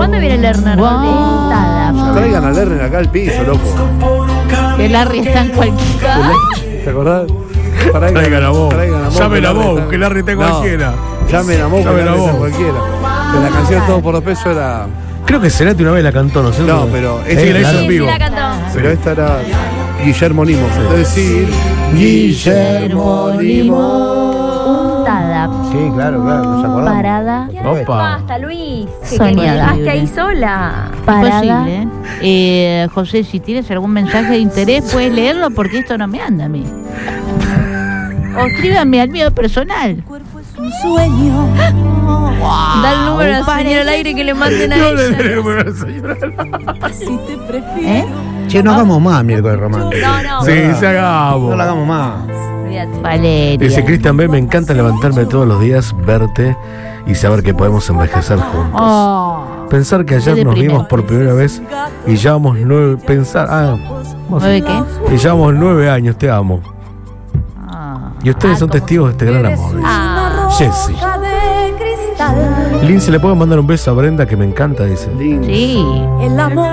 ¿Cuándo viene Lerner? Traigan a Lerner acá al piso, loco. Que Larry está en cualquiera. ¿Te acordás? Traigan a vos. Llamen a Larry vos, está- que Larry está en No, cualquiera. Llamen a vos, que Llamen a Larry está vos. en cualquiera. Pero la canción Todo por los Pesos era... Creo que Cerati una vez la cantó, ¿no? No, pero Sí, la hizo Sí, en sí, vivo. la cantó. Pero esta era Guillermo Limo. Es decir, Guillermo Limo. Untada. Sí, claro, nos acordamos. Parada. Opa. Basta, Luis. Que Soñada. llegaste ahí sola. Parada. José, si tienes algún mensaje de interés, puedes leerlo porque esto no me anda a mí. O escríbame al mío personal. Un sueño. Da el número a la señora al aire que le manden a No le ella. dé el número a la señora. Si te prefiero. ¿Eh? Che, no hagamos más miércoles romántico. No. Sí, se hagamos. No lo hagamos más. Olvídate. Valeria. Dice Cristian B, me encanta levantarme todos los días, verte y saber que podemos envejecer juntos. Oh. Pensar que ayer Qué nos deprimente. vimos por primera vez y llevamos 9... Pensar... ¿Nueve qué? Y llevamos 9 años, te amo. Ah. Y ustedes son testigos de este gran amor. Ah. Jessy. De cristal. Lindsay, ¿le puedo mandar un beso a Brenda que me encanta? Dice. Sí. El amor.